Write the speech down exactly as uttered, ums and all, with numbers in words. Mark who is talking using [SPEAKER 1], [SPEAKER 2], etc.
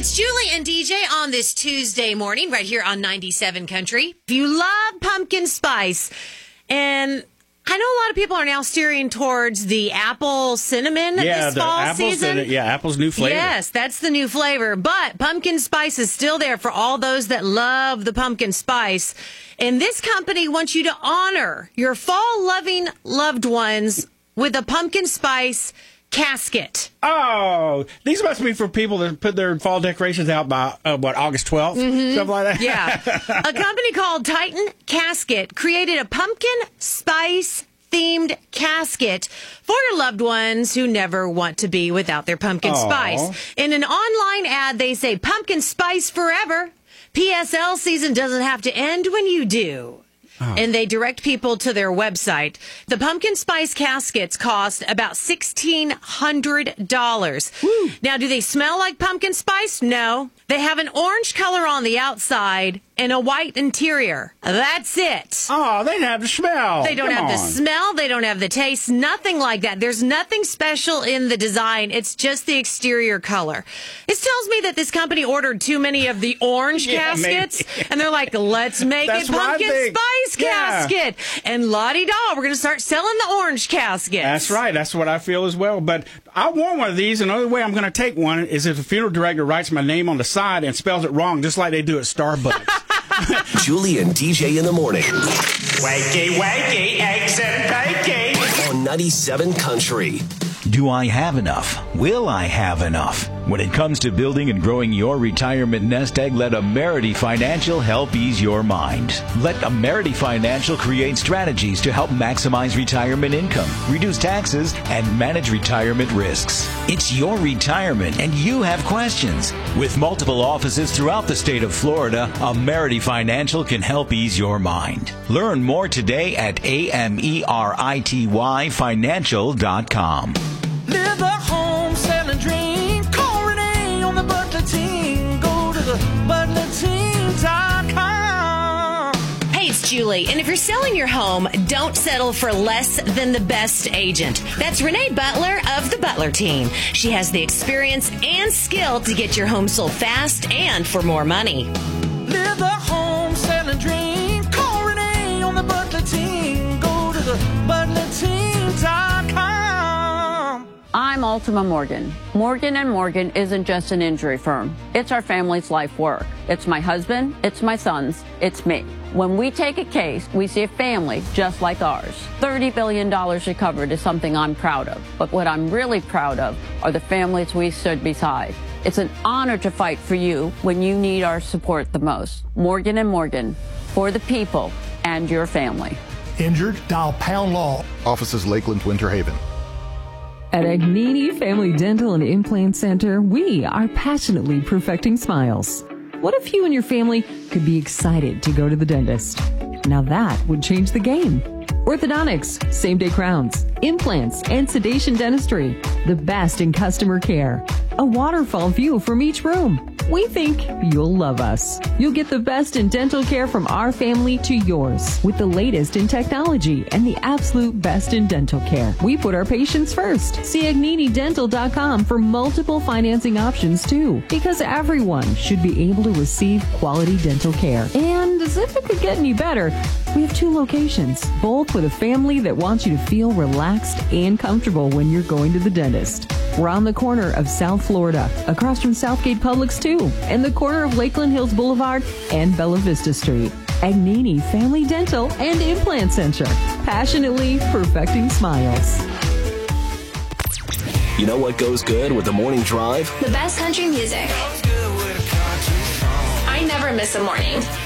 [SPEAKER 1] It's Julie and D J on this Tuesday morning right here on ninety-seven Country. If you love pumpkin spice, and I know a lot of people are now steering towards the apple cinnamon
[SPEAKER 2] yeah,
[SPEAKER 1] this
[SPEAKER 2] the
[SPEAKER 1] fall
[SPEAKER 2] apples
[SPEAKER 1] season.
[SPEAKER 2] The, yeah, apple's new flavor.
[SPEAKER 1] Yes, that's the new flavor. But pumpkin spice is still there for all those that love the pumpkin spice. And this company wants you to honor your fall-loving loved ones with a pumpkin spice casket.
[SPEAKER 2] Oh, these must be for people that put their fall decorations out by, uh, what, August twelfth? Mm-hmm. Stuff like that?
[SPEAKER 1] Yeah. A company called Titan Casket created a pumpkin spice themed casket for your loved ones who never want to be without their pumpkin
[SPEAKER 2] Aww.
[SPEAKER 1] spice. In an online ad, they say pumpkin spice forever. P S L season doesn't have to end when you do. Oh. And they direct people to their website. The pumpkin spice caskets cost about sixteen hundred dollars.
[SPEAKER 2] Woo.
[SPEAKER 1] Now, do they smell like pumpkin spice? No. They have an orange color on the outside and a white interior. That's it.
[SPEAKER 2] Oh, they don't have the smell.
[SPEAKER 1] They don't
[SPEAKER 2] Come
[SPEAKER 1] have
[SPEAKER 2] on.
[SPEAKER 1] the smell. They don't have the taste. Nothing like that. There's nothing special in the design. It's just the exterior color. This tells me that this company ordered too many of the orange
[SPEAKER 2] Yeah,
[SPEAKER 1] caskets,
[SPEAKER 2] maybe.
[SPEAKER 1] and they're like, let's make
[SPEAKER 2] That's
[SPEAKER 1] it
[SPEAKER 2] what I
[SPEAKER 1] pumpkin
[SPEAKER 2] think.
[SPEAKER 1] spice
[SPEAKER 2] Yeah.
[SPEAKER 1] casket. And la-di-da, we're going to start selling the orange caskets.
[SPEAKER 2] That's right. That's what I feel as well. But I want one of these, and the only way I'm going to take one is if the funeral director writes my name on the side and spells it wrong, just like they do at Starbucks.
[SPEAKER 3] Julie and D J in the morning.
[SPEAKER 4] Wakey, wakey, eggs and bacon.
[SPEAKER 3] On ninety-seven Country.
[SPEAKER 5] Do I have enough? Will I have enough? When it comes to building and growing your retirement nest egg, let Amerity Financial help ease your mind. Let Amerity Financial create strategies to help maximize retirement income, reduce taxes, and manage retirement risks. It's your retirement, and you have questions. With multiple offices throughout the state of Florida, Amerity Financial can help ease your mind. Learn more today at A M E R I T Y financial dot com.
[SPEAKER 6] Live the home selling dream. Call Renee on the Butler team. Go to the butler team dot com.
[SPEAKER 1] Hey, it's Julie. And if you're selling your home, don't settle for less than the best agent. That's Renee Butler of the Butler team. She has the experience and skill to get your home sold fast and for more money.
[SPEAKER 6] Live the home selling dream. Call Renee on the Butler team. Go to the butler team dot com.
[SPEAKER 7] I'm Ultima Morgan. Morgan and Morgan isn't just an injury firm. It's our family's life work. It's my husband, it's my sons, it's me. When we take a case, we see a family just like ours. thirty billion dollars recovered is something I'm proud of. But what I'm really proud of are the families we stood beside. It's an honor to fight for you when you need our support the most. Morgan and Morgan, for the people and your family.
[SPEAKER 8] Injured? Dial Pound Law.
[SPEAKER 9] Offices Lakeland, Winter Haven.
[SPEAKER 10] At Agnini Family Dental and Implant Center, we are passionately perfecting smiles. What if you and your family could be excited to go to the dentist? Now that would change the game. Orthodontics, same-day crowns, implants, and sedation dentistry. The best in customer care. A waterfall view from each room. We think you'll love us. You'll get the best in dental care from our family to yours with the latest in technology and the absolute best in dental care. We put our patients first. See Agnini Dental dot com for multiple financing options too, because everyone should be able to receive quality dental care. And as if it could get any better, we have two locations, both with a family that wants you to feel relaxed and comfortable when you're going to the dentist. We're on the corner of South Florida, across from Southgate Publix too, and the corner of Lakeland Hills Boulevard and Bella Vista Street. Agnini Family Dental and Implant Center, passionately perfecting smiles.
[SPEAKER 3] You know what goes good with the morning drive?
[SPEAKER 11] The best country music. I never miss a morning.